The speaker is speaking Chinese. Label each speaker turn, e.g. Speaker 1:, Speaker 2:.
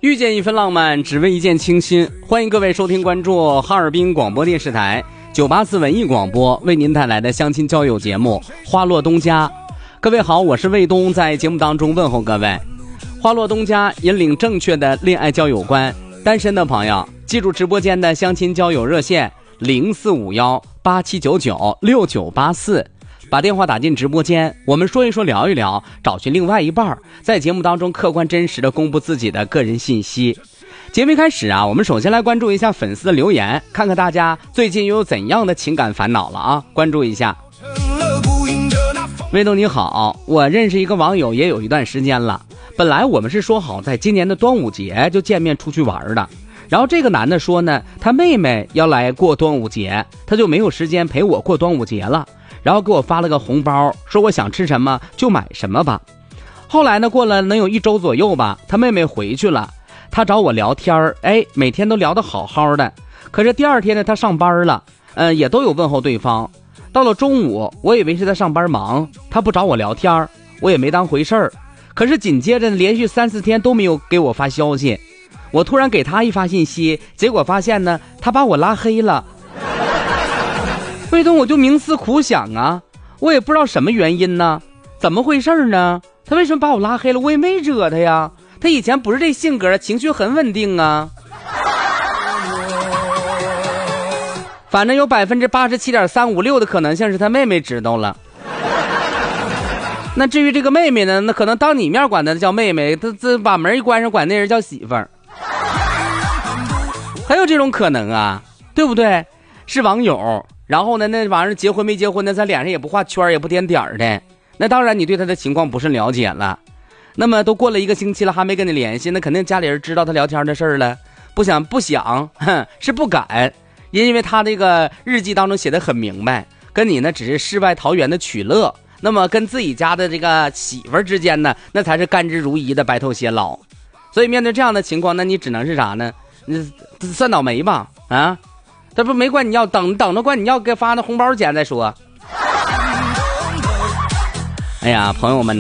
Speaker 1: 遇见一份浪漫，只为一见倾心。欢迎各位收听关注哈尔滨广播电视台984文艺广播为您带来的相亲交友节目《花落东家》。各位好，我是卫东，在节目当中问候各位。花落东家引领正确的恋爱交友观，单身的朋友记住直播间的相亲交友热线045187996984，把电话打进直播间，我们说一说聊一聊，找寻另外一半，在节目当中客观真实的公布自己的个人信息。节目开始啊，我们首先来关注一下粉丝的留言，看看大家最近又有怎样的情感烦恼了啊！关注一下。魏东你好，我认识一个网友也有一段时间了，本来我们是说好在今年的端午节就见面出去玩的，然后这个男的说呢，他妹妹要来过端午节，他就没有时间陪我过端午节了，然后给我发了个红包，说我想吃什么就买什么吧。后来呢，过了能有1周左右吧，他妹妹回去了，他找我聊天，每天都聊得好好的。可是第二天呢，他上班了，也都有问候对方。到了中午，我以为是他上班忙，他不找我聊天，我也没当回事儿。可是紧接着连续3-4天都没有给我发消息，我突然给他一发信息，结果发现呢，他把我拉黑了。魏东，我就冥思苦想啊，我也不知道什么原因呢，怎么回事呢？他为什么把我拉黑了？我也没惹他呀，他以前不是这性格，情绪很稳定啊。反正有87.356%的可能性是他妹妹知道了。那至于这个妹妹呢，那可能当你面管她叫妹妹，她把门一关上管那人叫媳妇儿，还有这种可能啊，对不对？是网友，然后呢，那玩意儿结婚没结婚的，在脸上也不画圈也不点点的，那当然你对他的情况不甚了解了。那么都过了1个星期了，还没跟你联系，那肯定家里人知道他聊天的事儿了，不想是不敢，因为他这个日记当中写的很明白，跟你呢只是世外桃源的取乐，那么跟自己家的这个媳妇儿之间呢，那才是甘之如饴的白头偕老。所以面对这样的情况，那你只能是啥呢？你算倒霉吧啊！这不没管你要，等着管你要，给发那红包钱再说。哎呀，朋友们